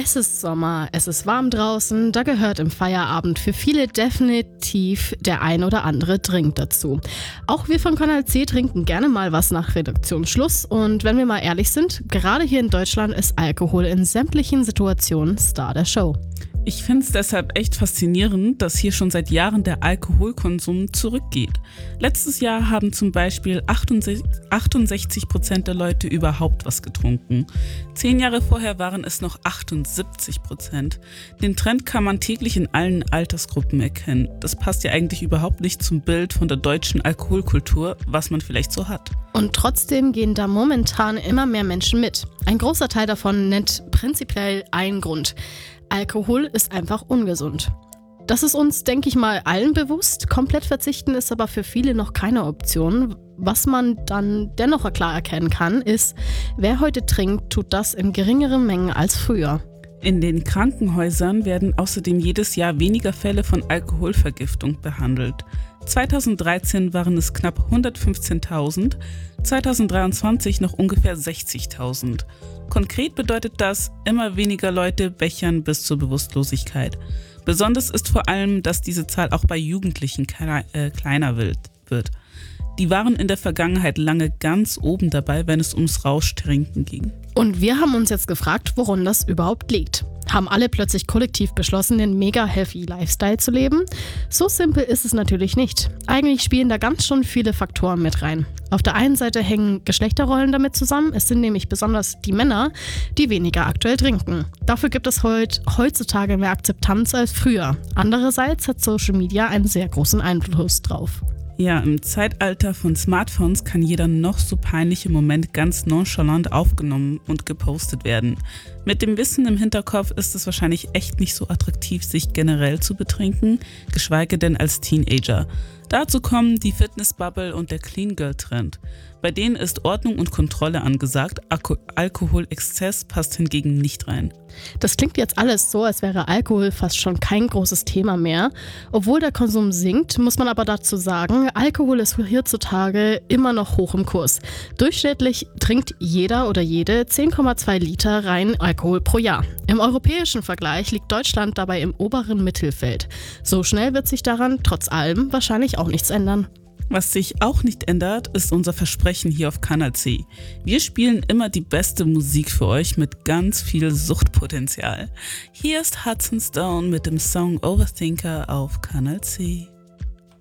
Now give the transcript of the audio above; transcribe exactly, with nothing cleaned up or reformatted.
Es ist Sommer, es ist warm draußen, da gehört im Feierabend für viele definitiv der ein oder andere Drink dazu. Auch wir von Kanal C trinken gerne mal was nach Redaktionsschluss und wenn wir mal ehrlich sind, gerade hier in Deutschland ist Alkohol in sämtlichen Situationen Star der Show. Ich finde es deshalb echt faszinierend, dass hier schon seit Jahren der Alkoholkonsum zurückgeht. Letztes Jahr haben zum Beispiel achtundsechzig Prozent der Leute überhaupt was getrunken. Zehn Jahre vorher waren es noch achtundsiebzig Prozent. Den Trend kann man täglich in allen Altersgruppen erkennen. Das passt ja eigentlich überhaupt nicht zum Bild von der deutschen Alkoholkultur, was man vielleicht so hat. Und trotzdem gehen da momentan immer mehr Menschen mit. Ein großer Teil davon nennt prinzipiell einen Grund. Alkohol ist einfach ungesund. Das ist uns, denke ich mal, allen bewusst. Komplett verzichten ist aber für viele noch keine Option. Was man dann dennoch klar erkennen kann, ist, wer heute trinkt, tut das in geringeren Mengen als früher. In den Krankenhäusern werden außerdem jedes Jahr weniger Fälle von Alkoholvergiftung behandelt. zweitausenddreizehn waren es knapp hundertfünfzehntausend, zweitausenddreiundzwanzig noch ungefähr sechzigtausend. Konkret bedeutet das, immer weniger Leute bechern bis zur Bewusstlosigkeit. Besonders ist vor allem, dass diese Zahl auch bei Jugendlichen kleiner, äh, kleiner wird. Die waren in der Vergangenheit lange ganz oben dabei, wenn es ums Rauschtrinken ging. Und wir haben uns jetzt gefragt, woran das überhaupt liegt. Haben alle plötzlich kollektiv beschlossen, den mega healthy Lifestyle zu leben? So simpel ist es natürlich nicht. Eigentlich spielen da ganz schon viele Faktoren mit rein. Auf der einen Seite hängen Geschlechterrollen damit zusammen. Es sind nämlich besonders die Männer, die weniger aktuell trinken. Dafür gibt es heut, heutzutage mehr Akzeptanz als früher. Andererseits hat Social Media einen sehr großen Einfluss drauf. Ja, im Zeitalter von Smartphones kann jeder noch so peinliche Moment ganz nonchalant aufgenommen und gepostet werden. Mit dem Wissen im Hinterkopf ist es wahrscheinlich echt nicht so attraktiv, sich generell zu betrinken, geschweige denn als Teenager. Dazu kommen die Fitnessbubble und der Clean Girl Trend. Bei denen ist Ordnung und Kontrolle angesagt, Alko- Alkoholexzess passt hingegen nicht rein. Das klingt jetzt alles so, als wäre Alkohol fast schon kein großes Thema mehr. Obwohl der Konsum sinkt, muss man aber dazu sagen, Alkohol ist hierzutage immer noch hoch im Kurs. Durchschnittlich trinkt jeder oder jede zehn Komma zwei Liter rein Alkohol pro Jahr. Im europäischen Vergleich liegt Deutschland dabei im oberen Mittelfeld. So schnell wird sich daran trotz allem wahrscheinlich auch nichts ändern. Was sich auch nicht ändert, ist unser Versprechen hier auf Kanal C. Wir spielen immer die beste Musik für euch mit ganz viel Suchtpotenzial. Hier ist Hudson Stone mit dem Song Overthinker auf Kanal C.